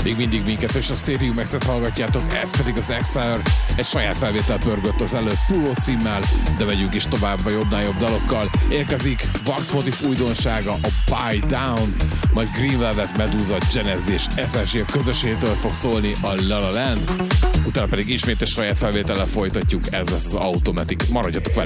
Még mindig minket és a Stereo Max-et hallgatjátok, ez pedig az Exile, egy saját felvétel pörgött az előtt Puro címmel, de megyünk is tovább a jobbnál jobb dalokkal. Érkezik Wax Motif újdonsága, a Buy Down, majd Green Velvet, Medusa, Genesis és SSG közösségtől fog szólni a La La Land, utána pedig ismét egy saját felvétellel folytatjuk, ez lesz az Automatic. Maradjatok velünk!